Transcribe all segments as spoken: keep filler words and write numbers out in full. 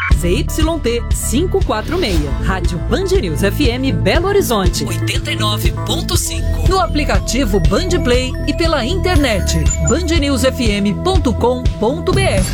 Z Y T quinhentos e quarenta e seis. Rádio Band News F M Belo Horizonte, oitenta e nove ponto cinco. No aplicativo Band Play e pela internet band news f m ponto com ponto b r.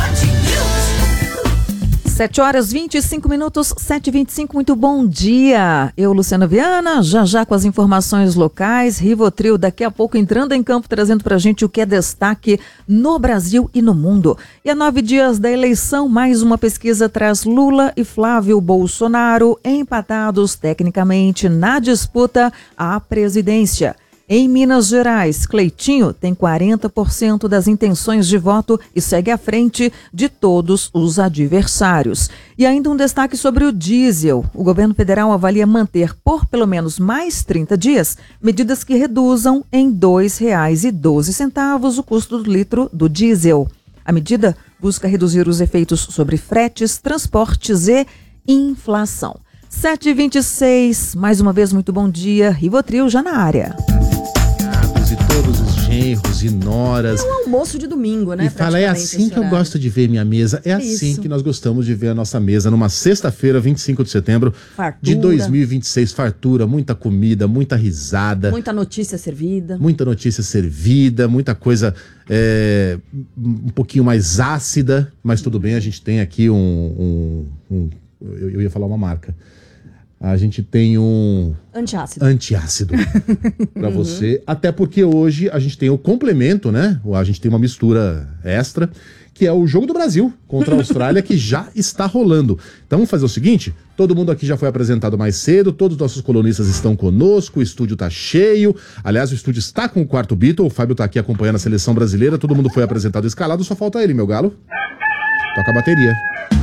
sete horas e vinte e cinco minutos, sete e vinte e cinco, muito bom dia. Eu, Luciana Viana, já já com as informações locais. Rivotril daqui a pouco entrando em campo, trazendo pra gente o que é destaque no Brasil e no mundo. E a nove dias da eleição, mais uma pesquisa traz Lula e Flávio Bolsonaro empatados tecnicamente na disputa à presidência. Em Minas Gerais, Cleitinho tem quarenta por cento das intenções de voto e segue à frente de todos os adversários. E ainda um destaque sobre o diesel. O governo federal avalia manter por pelo menos mais trinta dias medidas que reduzam em dois reais e doze centavos o custo do litro do diesel. A medida busca reduzir os efeitos sobre fretes, transportes e inflação. sete e vinte e seis, mais uma vez muito bom dia. Rivotril já na área. E todos os genros e noras. É um almoço de domingo, né? E fala, é assim que eu gosto de ver minha mesa. É assim Isso. que nós gostamos de ver a nossa mesa numa sexta-feira, vinte e cinco de setembro fartura. De dois mil e vinte e seis. Fartura, muita comida, muita risada. Muita notícia servida. Muita notícia servida, muita coisa é, um pouquinho mais ácida. Mas tudo bem, a gente tem aqui um... um, um eu, eu ia falar uma marca. A gente tem um... Antiácido. Antiácido para uhum. você. Até porque hoje a gente tem o complemento, né? A gente tem uma mistura extra, que é o Jogo do Brasil contra a Austrália, que já está rolando. Então vamos fazer o seguinte, todo mundo aqui já foi apresentado mais cedo, todos os nossos colonistas estão conosco, o estúdio está cheio. Aliás, o estúdio está com o quarto Beatle, o Fábio está aqui acompanhando a seleção brasileira, todo mundo foi apresentado e escalado, só falta ele, meu galo. Toca a bateria.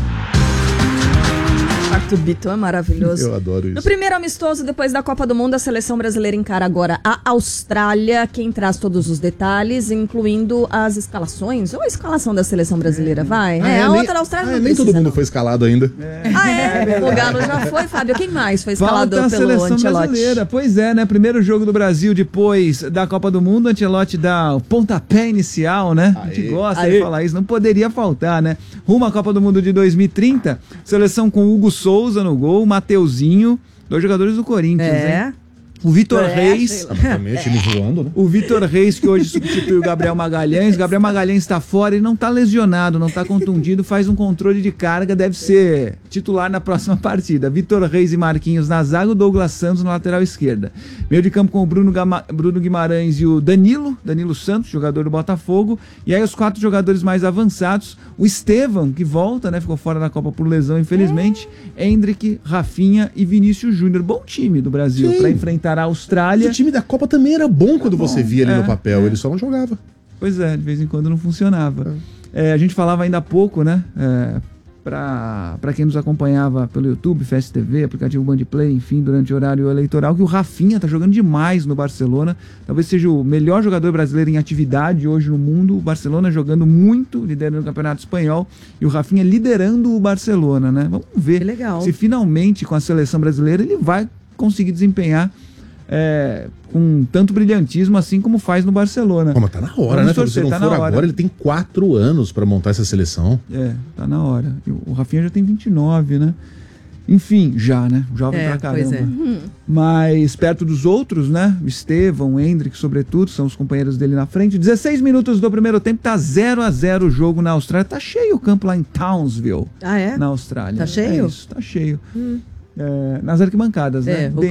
Quarto Beatle é maravilhoso. Eu adoro isso. No primeiro amistoso, depois da Copa do Mundo, a seleção brasileira encara agora a Austrália. Quem traz todos os detalhes, incluindo as escalações, ou a escalação da seleção brasileira, vai? Ah, é, é, a nem, outra da Austrália ah, não nem precisa, todo mundo não. foi escalado ainda. É. Ah, é? é o Galo já foi, Fábio. Quem mais foi escalado Falta a pelo seleção Ancelotti? brasileira. Pois é, né? Primeiro jogo do Brasil depois da Copa do Mundo. Ancelotti dá o pontapé inicial, né? Aê. A gente gosta Aê. de falar isso. Não poderia faltar, né? Rumo à Copa do Mundo de dois mil e trinta. Seleção com Hugo Souza no gol, Mateuzinho, dois jogadores do Corinthians, é. hein? O Vitor é, Reis. Exatamente, ele voando, né? O Vitor Reis, que hoje substitui o Gabriel Magalhães. Gabriel Magalhães está fora, ele não está lesionado, não está contundido, faz um controle de carga, deve ser titular na próxima partida. Vitor Reis e Marquinhos na zaga, o Douglas Santos na lateral esquerda. Meio de campo com o Bruno, Gama, Bruno Guimarães e o Danilo, Danilo Santos, jogador do Botafogo. E aí os quatro jogadores mais avançados, o Estevão, que volta, né? Ficou fora da Copa por lesão, infelizmente. É. Hendrick, Rafinha e Vinícius Júnior. Bom time do Brasil para enfrentar a Austrália. Mas o time da Copa também era bom quando bom, você via ali é, no papel, é. ele só não jogava. Pois é, de vez em quando não funcionava. É. É, a gente falava ainda há pouco, né? É, para quem nos acompanhava pelo YouTube, Fast T V, aplicativo Band Play, enfim, durante o horário eleitoral, que o Rafinha tá jogando demais no Barcelona. Talvez seja o melhor jogador brasileiro em atividade hoje no mundo. O Barcelona jogando muito, liderando o Campeonato Espanhol, e o Rafinha liderando o Barcelona, né? Vamos ver se finalmente com a seleção brasileira ele vai conseguir desempenhar É, com tanto brilhantismo assim como faz no Barcelona. Como tá na hora, Vamos né? Torcer, Se não tá for agora, ele tem quatro anos para montar essa seleção. É, tá na hora. E o Rafinha já tem vinte e nove, né? Enfim, já, né? Jovem é, pra caramba. Pois é. Uhum. Mas perto dos outros, né? O Estevão, o Hendrick, sobretudo, são os companheiros dele na frente. dezesseis minutos do primeiro tempo, tá zero a zero o jogo na Austrália. Tá cheio o campo lá em Townsville. Ah, é? Na Austrália. Tá cheio? É isso, tá cheio. Hum. É, nas arquibancadas, é, né?